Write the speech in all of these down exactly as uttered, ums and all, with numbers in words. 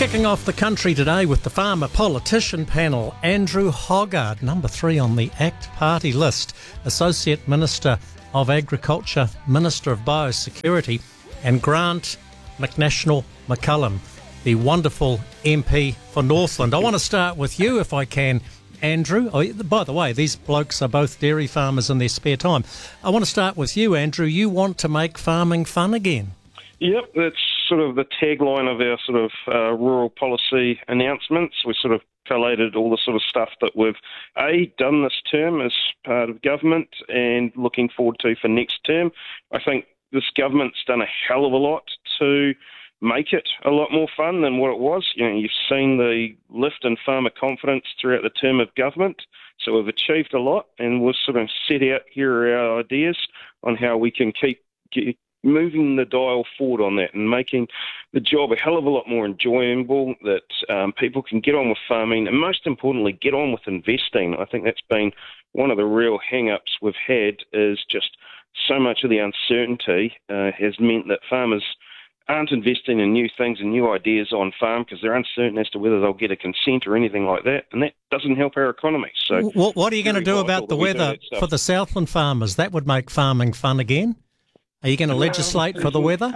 Kicking off the country today with the farmer politician panel, Andrew Hoggard, number three on the ACT party list, Associate Minister of Agriculture, Minister of Biosecurity, and Grant McNational McCullum, the wonderful M P for Northland. I want to start with you, if I can, Andrew. Oh, by the way, these blokes are both dairy farmers in their spare time. I want to start with you, Andrew. You want to make farming fun again. Yep, that's sort of the tagline of our sort of uh, rural policy announcements. We sort of collated all the sort of stuff that we've, A, done this term as part of government and looking forward to for next term. I think this government's done a hell of a lot to make it a lot more fun than what it was. You know, you've seen the lift in farmer confidence throughout the term of government. So we've achieved a lot, and we'll sort of set out, here are our ideas on how we can keep get, moving the dial forward on that and making the job a hell of a lot more enjoyable, that um, people can get on with farming and, most importantly, get on with investing. I think that's been one of the real hang-ups we've had, is just so much of the uncertainty uh, has meant that farmers aren't investing in new things and new ideas on farm because they're uncertain as to whether they'll get a consent or anything like that, and that doesn't help our economy. So, What, what are you going to do about the weather for the Southland farmers? That would make farming fun again. Are you going to legislate for the weather?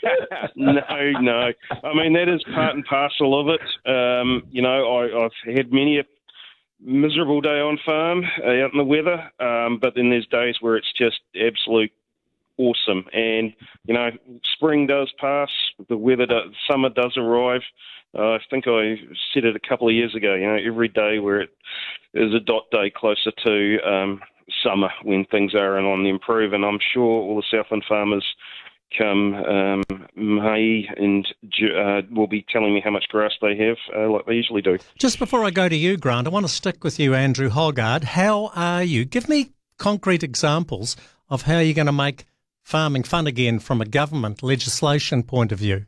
no, no. I mean, that is part and parcel of it. Um, you know, I, I've had many a miserable day on farm uh, out in the weather, um, but then there's days where it's just absolute awesome. And, you know, spring does pass, the weather, does, summer does arrive. Uh, I think I said it a couple of years ago, you know, every day where it is a dot day closer to um, summer when things are on the improve. And I'm sure all the Southland farmers come um, May and uh, will be telling me how much grass they have, uh, like they usually do. Just before I go to you, Grant, I want to stick with you, Andrew Hoggard. How are you? Give me concrete examples of how you're going to make farming fun again from a government legislation point of view.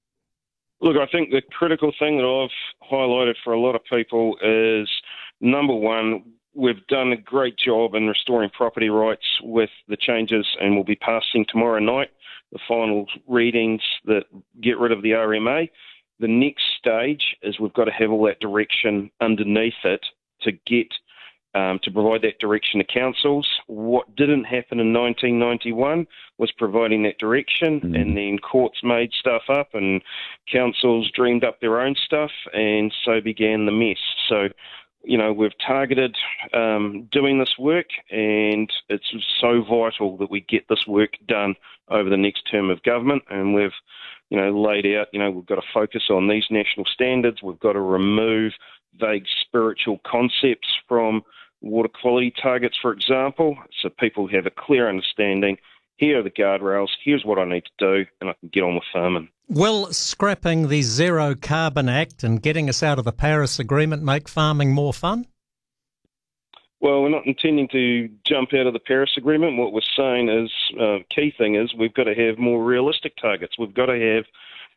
Look, I think the critical thing that I've highlighted for a lot of people is, number one, we've done a great job in restoring property rights with the changes, and we'll be passing tomorrow night the final readings that get rid of the R M A. The next stage is we've got to have all that direction underneath it to get Um, to provide that direction to councils. What didn't happen in nineteen ninety-one was providing that direction, mm. and then courts made stuff up and councils dreamed up their own stuff, and so began the mess. So, you know, we've targeted um, doing this work, and it's so vital that we get this work done over the next term of government, and we've, you know, laid out, you know, we've got to focus on these national standards, we've got to remove vague spiritual concepts from water quality targets, for example, so people have a clear understanding. Here are the guardrails, here's what I need to do, and I can get on with farming. Will scrapping the Zero Carbon Act and getting us out of the Paris Agreement make farming more fun? Well, we're not intending to jump out of the Paris Agreement. What we're saying is, uh, key thing is we've got to have more realistic targets. We've got to have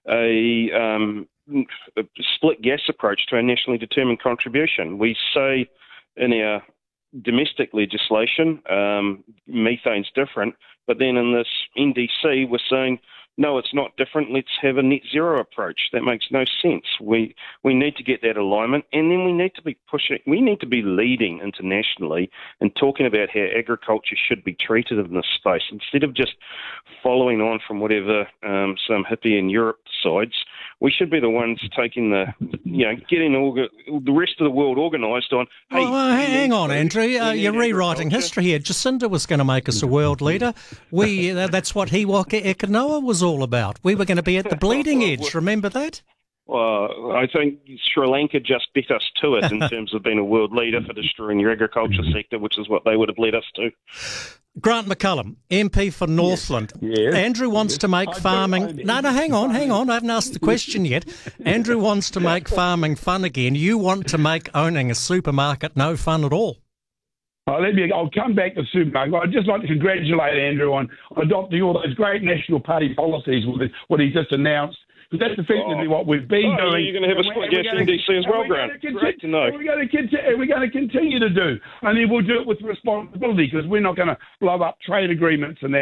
a, um, a split gas approach to our nationally determined contribution. We say in our domestic legislation, um, methane's different, but then in this N D C, we're saying, no, it's not different. Let's have a net zero approach. That makes no sense. We we need to get that alignment, and then we need to be pushing. We need to be leading internationally and talking about how agriculture should be treated in this space instead of just following on from whatever um, some hippie in Europe decides. We should be the ones taking the, you know, getting all the rest of the world organised on. Hey, well, uh, hang on, Andrew. Uh, you're rewriting history here. Jacinda was going to make us a world leader. We uh, that's what Hiwaka Ekanoa was all about. We were going to be at the bleeding edge. Remember that? Well, I think Sri Lanka just beat us to it in terms of being a world leader for destroying your agriculture sector, which is what they would have led us to. Grant McCullum, M P for Northland. Yes. Yes. Andrew wants yes. to make I farming... do, no, no, hang on, hang on. I haven't asked the question yet. Andrew wants to make farming fun again. You want to make owning a supermarket no fun at all. Oh, let me, I'll come back to supermarket. I'd just like to congratulate Andrew on adopting all those great National Party policies, with what he just announced. Because that's effectively oh. what we've been oh, doing. You're going to have a split gas N D C as well, Grant. Great to know. We're going to, continue, we're going to continue to do. And then we'll do it with responsibility, because we're not going to blow up trade agreements and that.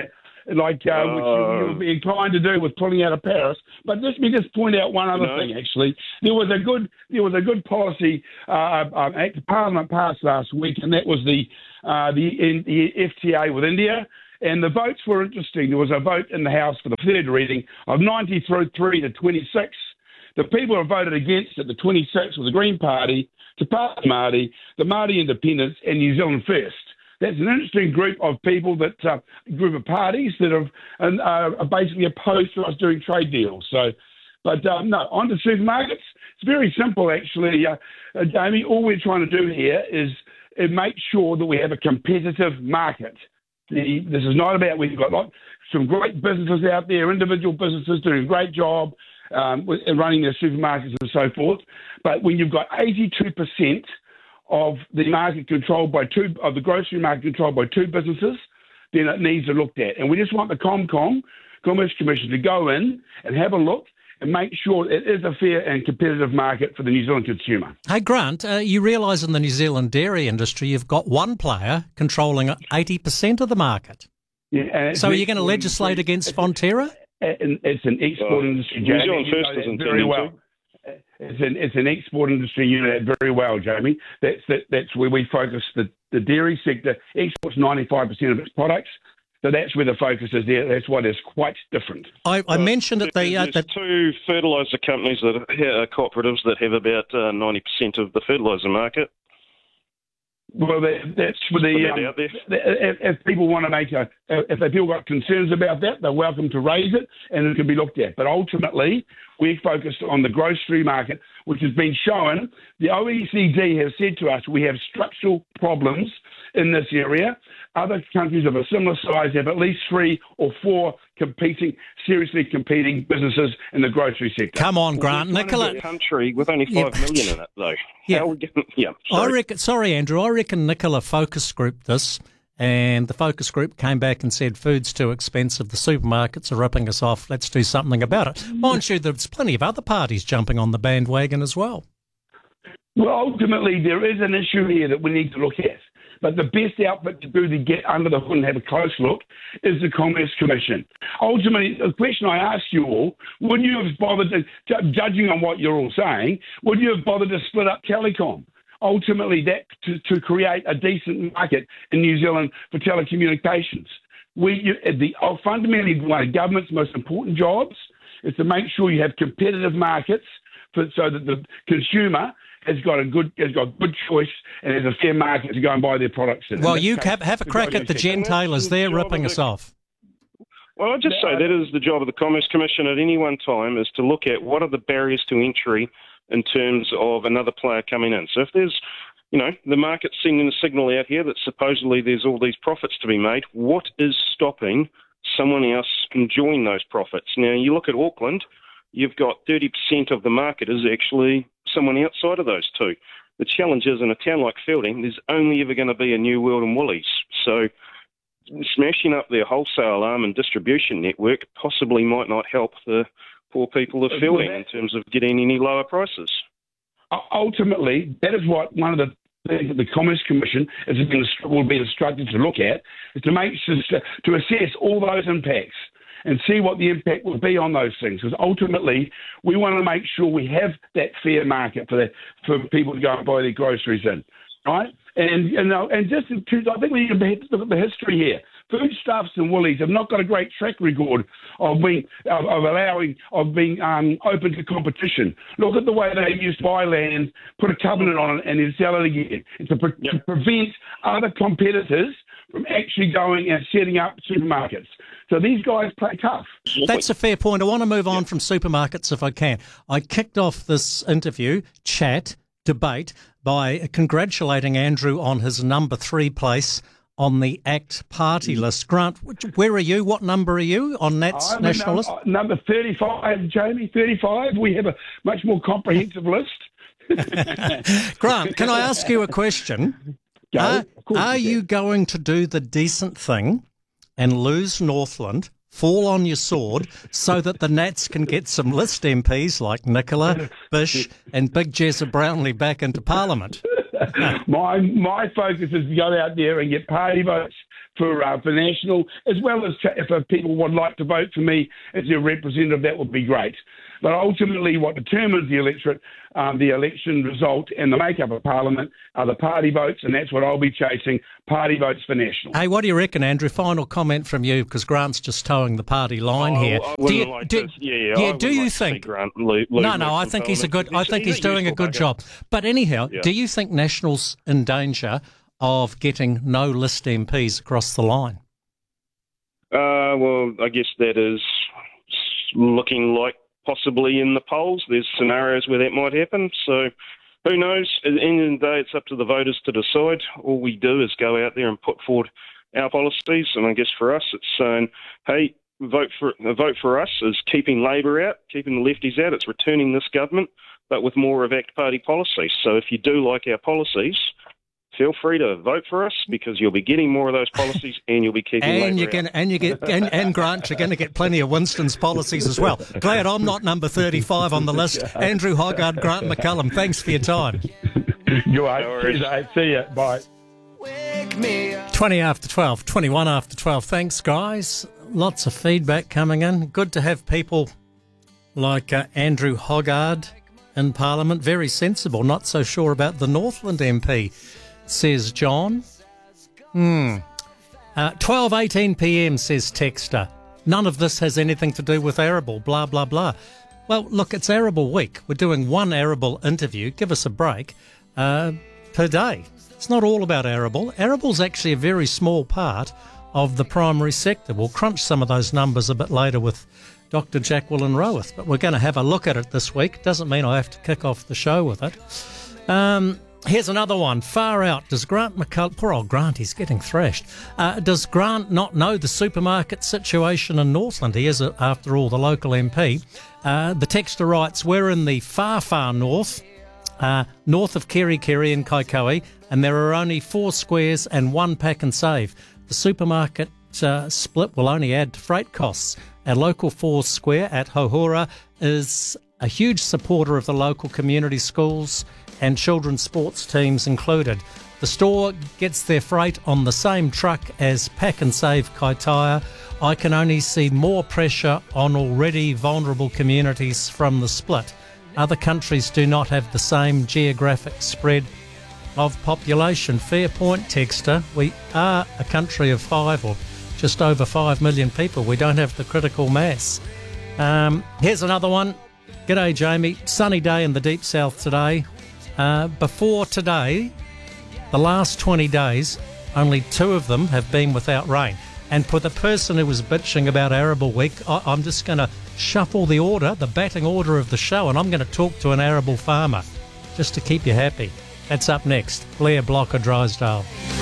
like uh, which you, you would be inclined to do with pulling out of Paris. But let me just point out one other no. thing. Actually, there was a good there was a good policy uh, um, Act of Parliament passed last week, and that was the uh, the, in, the F T A with India. And the votes were interesting. There was a vote in the House for the third reading of ninety-three to twenty-six. The people who voted against it, the twenty-six, was the Green Party, Te Pāti Māori, the Māori Independents, and New Zealand First. That's an interesting group of people, that uh, group of parties that have, and, uh, are basically opposed to us doing trade deals. So, but um, no, on to supermarkets. It's very simple, actually, uh, uh, Jamie. All we're trying to do here is uh, make sure that we have a competitive market. The, this is not about, we've got lot, some great businesses out there, individual businesses doing a great job um, with, running their supermarkets and so forth. But when you've got eighty-two percent of the market controlled by two, of the grocery market controlled by two businesses, then it needs to be looked at. And we just want the ComCom, Commerce Commission, to go in and have a look and make sure it is a fair and competitive market for the New Zealand consumer. Hey, Grant, uh, you realise in the New Zealand dairy industry you've got one player controlling eighty percent of the market. Yeah, so are you going to legislate against Fonterra? It's an export oh, industry, New Jamie. Zealand First you know isn't very well. To. It's an it's an export industry unit very well, Jamie. That's that, that's where we focus. The, the dairy sector exports ninety-five percent of its products. So that's where the focus is there. That's why it's quite different. I, I mentioned that they... Uh, There's two fertiliser companies that are cooperatives that have about uh, ninety percent of the fertiliser market. Well, that, that's for the... Um, if, if people want to make a... If people got concerns about that, they're welcome to raise it and it can be looked at. But ultimately, we're focused on the grocery market, which has been shown. The O E C D has said to us we have structural problems in this area. Other countries of a similar size have at least three or four competing, seriously competing businesses in the grocery sector. Come on, Grant. Well, Nicola... country with only five yeah. million in it, though. Yeah. How are we getting... yeah I reckon, sorry, Andrew. I reckon Nicola focus grouped this, and the focus group came back and said food's too expensive, the supermarkets are ripping us off, let's do something about it. Mind you, there's plenty of other parties jumping on the bandwagon as well. Well, ultimately, there is an issue here that we need to look at. But the best outfit to do to get under the hood and have a close look is the Commerce Commission. Ultimately, the question I ask you all, would you have bothered to, judging on what you're all saying, would you have bothered to split up Telecom? Ultimately, that to, to create a decent market in New Zealand for telecommunications. We, you, the, fundamentally, one of the government's most important jobs is to make sure you have competitive markets for, so that the consumer has got a good has got good choice and has a fair market to go and buy their products in. Well, you have, have a crack at the gentailers there ripping us off. Well, I'd just say that is the job of the Commerce Commission at any one time, is to look at what are the barriers to entry in terms of another player coming in. So if there's, you know, the market's sending a signal out here that supposedly there's all these profits to be made, what is stopping someone else enjoying those profits? Now, you look at Auckland, you've got thirty percent of the market is actually someone outside of those two. The challenge is, in a town like Feilding, there's only ever going to be a New World and Woolies. So smashing up their wholesale arm and distribution network possibly might not help the poor people of Feilding in terms of getting any lower prices. Ultimately, that is what one of the things that the Commerce Commission has been, will be instructed to look at, is to make to assess all those impacts and see what the impact will be on those things. Because ultimately, we want to make sure we have that fair market for the, for people to go and buy their groceries in, right? And and, and just to, I think we need to look at the history here. Foodstuffs and Woolies have not got a great track record of being of, of allowing of being um, open to competition. Look at the way they used to buy land, put a covenant on it, and then sell it again, and to, pre- yep. to prevent other competitors from actually going and setting up supermarkets. So these guys play tough. That's a fair point. I want to move on from supermarkets if I can. I kicked off this interview, chat, debate, by congratulating Andrew on his number three place on the ACT party list. Grant, where are you? What number are you on Nat's I'm national number, list? Number thirty-five, Jamie, thirty-five. We have a much more comprehensive list. Grant, can I ask you a question? Go. Are, are you, you going to do the decent thing and lose Northland, fall on your sword, so that the Nats can get some list M Ps like Nicola, Bish and Big Jezza Brownlee back into Parliament? my my focus is to go out there and get party votes for uh, for national, as well as to, if uh, people would like to vote for me as their representative, that would be great. But ultimately, what determines the electorate, um, the election result and the makeup of Parliament are the party votes, and that's what I'll be chasing, party votes for national. Hey, what do you reckon, Andrew? Final comment from you, because Grant's just towing the party line oh, here. I do you, like do, yeah, yeah, yeah, I do you like think? Grant lose, lose no, no, I think he's a good. I think he's, he's doing a good job. But anyhow, yeah. do you think National's in danger of getting no list M Ps across the line? Uh, well, I guess that is looking like possibly in the polls. There's scenarios where that might happen. So who knows? At the end of the day, it's up to the voters to decide. All we do is go out there and put forward our policies. And I guess for us, it's saying, hey, vote for vote for us is keeping Labor out, keeping the lefties out. It's returning this government, but with more of ACT Party policies. So if you do like our policies, feel free to vote for us, because you'll be getting more of those policies and you'll be keeping and Labor you're out. gonna, and you get and, and Grant, you're going to get plenty of Winston's policies as well. Glad I'm not number thirty-five on the list. Andrew Hoggard, Grant McCullum, thanks for your time. You are. No worries. See ya. Bye. twenty after twelve, twenty-one after twelve. Thanks, guys. Lots of feedback coming in. Good to have people like uh, Andrew Hoggard in Parliament. Very sensible. Not so sure about the Northland M P, says John. Hmm. Uh, twelve eighteen p m, says Texter. None of this has anything to do with Arable, blah, blah, blah. Well, look, it's Arable week. We're doing one Arable interview. Give us a break uh, per day. It's not all about Arable. Arable's actually a very small part of the primary sector. We'll crunch some of those numbers a bit later with Doctor Jacqueline Roweth, but we're going to have a look at it this week. Doesn't mean I have to kick off the show with it. Um... Here's another one. Far out. Does Grant McCullum... Poor old Grant, he's getting thrashed. Uh, does Grant not know the supermarket situation in Northland? He is, after all, the local M P. Uh, the texter writes, we're in the far, far north, uh, north of Kerikeri and Kaikohe, and there are only four squares and one pack and save. The supermarket uh, split will only add to freight costs. Our local four square at Hohora is a huge supporter of the local community schools and children's sports teams included. The store gets their freight on the same truck as Pack and Save Kaitaia. I can only see more pressure on already vulnerable communities from the split. Other countries do not have the same geographic spread of population. Fair point, Texter. We are a country of five or just over five million people. We don't have the critical mass. Um, here's another one. G'day, Jamie. Sunny day in the deep south today. Uh, before today, the last twenty days, only two of them have been without rain. And for the person who was bitching about Arable Week, I, I'm just going to shuffle the order, the batting order of the show, and I'm going to talk to an arable farmer just to keep you happy. That's up next. Blair Blocker, Drysdale.